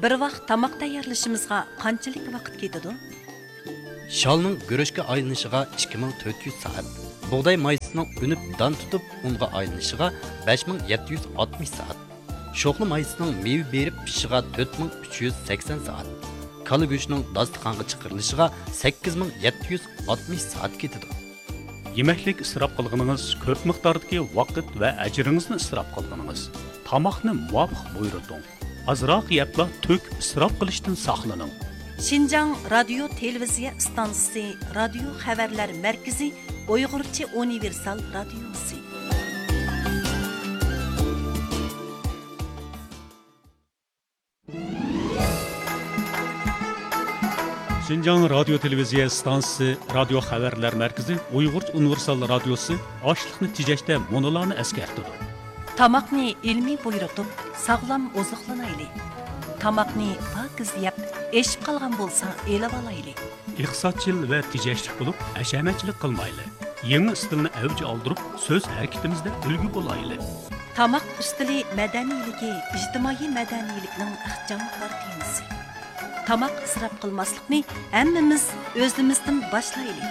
Bir vaqt tamoq tayyorlashimizga qanchalik vaqt ketadi? Shalning go'rishga aylanishiga 2400 soat. Bug'doy maysining unib don tutib unga aylanishiga 5760 soat. Sho'qli maysining meva berib pishishiga 4380 soat. Kala go'shtining dasturxonga chiqarilishiga 8760 soat ketadi. Yemeklik isrof qilganingiz ko'p miqdordagi vaqt va ajringizni isrof qilganingiz. Tamoqni muvofiq buyurting. Azroq yebla to'k isrof qilishdan saqlaning. Şinjan Radyo Televiziya Stansiyasi, Radio Xabarlar Markazi, Uyg'urcha Universal Radiosi. Şinjan Radyo Televiziya Stansiyasi, Radio Xabarlar Markazi, Uyg'urcha Universal Radiosi ochliqni tejashda monolarni eskartadi. Tamoqni ilmiy buyurtib, sog'lom oziqlanaylik. Tamoqni pokiz yeb, eshib qolgan bo'lsa, elib olaylik. Iqtisodchil va tejashlik bo'lib, hashamatchilik qilmaylik. Yangi stilni avj oldirib, so'z harakatimizda ulgu bo'laylik. Tamoq ustili madaniyligi, ijtimoiy madaniylikning ixcham temasi. Tamoq isrof qilmaslikni hammamiz o'zimizdan boshlaylik.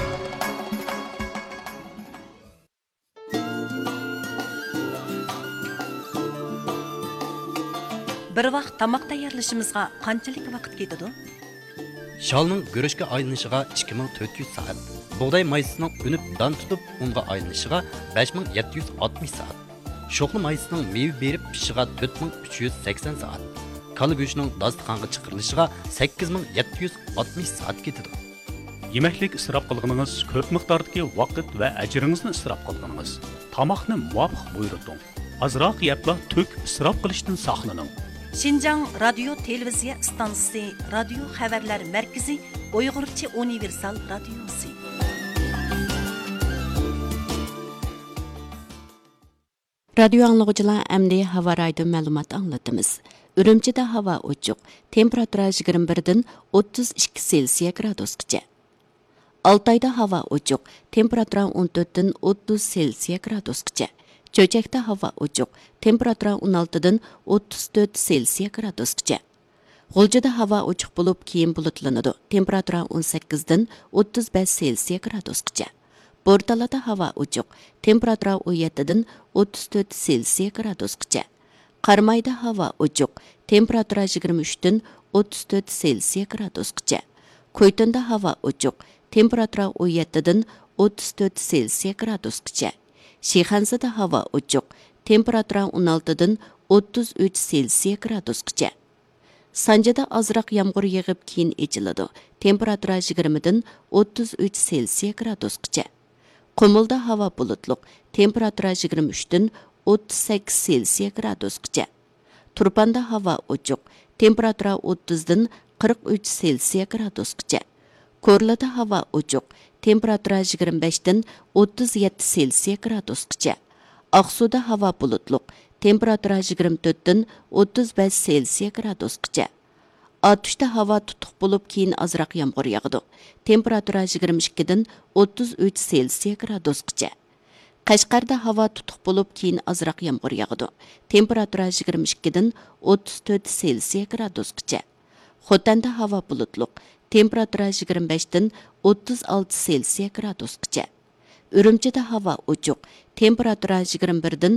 Bir vaqt tamoq tayyorlashimizga qanchalik vaqt ketadi? Shalning go'rishga aylanishiga 2400 soat. Bug'doy maysining unib don tutib unga aylanishiga 5760 soat. Sho'qli maysining meva berib pishishiga 4380 soat. Kala go'shtining dasturxonga chiqarilishiga 8760 soat ketadi. Yemeklik isrof qilganingiz ko'p miqdordagi vaqt va ajringizni isrof qilganingiz. Tamoqni muvofiq buyurting. Azroq yebla to'k isrof qilishdan saqlaning. Şinjan Radyo Televiziya Stansiyasi, Radio Xabarlar Markazi, Uyg'urcha Universal Radiosi. Radio anlıqçılar əmdi hava raydı məlumat anlatımız. Ürümçide hava uçuq, temperatura 21'den 32 Selsiya gradusgacha. Altayda hava uçuq, temperatura 14'den 30 Selsiya gradusgacha. Çöçekte hava uçuq, temperatura 16'dan 34 Selsiya gradusgacha. G'uljida hava uçuq bo'lib, keyin bulutlanadi. Temperatura 18'dan 35 Selsiya gradusgacha. Bortalada hava uçuq, temperatura 17'dan 34 Selsiya gradusgacha. Qarmayda hava uçuq, temperatura 23'dan 34 Selsiya gradusgacha. Koytunda hava uçuq, temperatura 17'dan 34 Selsiya gradusgacha. Shixansada hava uçuq, temperatura 16'dan 33 Selsiya gradusgacha. Sanjada azroq yomg'ir yig'ib keyin echiladi. Temperatura 20'dan 33 Selsiya gradusgacha. Qumulda hava bulutluq, temperatura 23'dan 38 Selsiya gradusgacha. Turpanda hava uçuq, temperatura 30'dan 43 Selsiya gradusgacha. Korlada hava uçuq, temperatura 25'dan 37 Selsiya gradusgacha. Aqsuda hava bulutluq, temperatura 24'dan 35 Selsiya gradusgacha. Atuşda hava tutuq bo'lib, keyin azroq yomg'ir yog'di. Temperatura 22'dan 33 Selsiya gradusgacha. Qashqarda hava tutuq bo'lib, keyin azroq yomg'ir yog'di. Temperatura 22'dan 34 Selsiya gradusgacha. Xotanda hava bulutluq, temperatura 25'dan 36 Selsiya gradusgacha. Ürümchida hava uçuq, temperatura 21'dan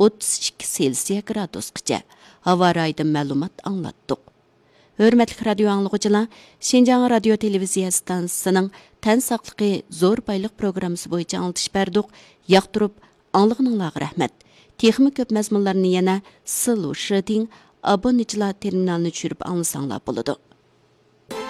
32 Selsiya gradusgacha. Hava raydı ma'lumot anglatdik. Hörmətli radio anlıqçılar, Şinjan Radio Televiziya Stansiyasının tən saqlıqı zor bayliq proqramısı boyunca anlatış berdik. Yaqtırıb, anlığınızға rəhmət. Texmi köp məzmunlarını yana Sılu Şıdin aboneciler terminalını çürüp anlasanlar buludu.